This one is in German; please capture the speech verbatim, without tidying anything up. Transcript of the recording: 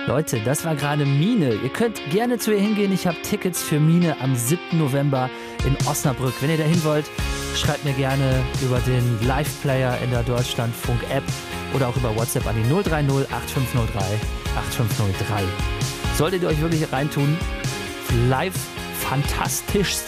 Leute, das war gerade Mine. Ihr könnt gerne zu ihr hingehen. Ich habe Tickets für Mine am siebten November in Osnabrück. Wenn ihr da hin wollt, schreibt mir gerne über den Live-Player in der Deutschlandfunk-App oder auch über WhatsApp an die null drei null acht fünf null drei acht fünf null drei. Solltet ihr euch wirklich reintun, live fantastisch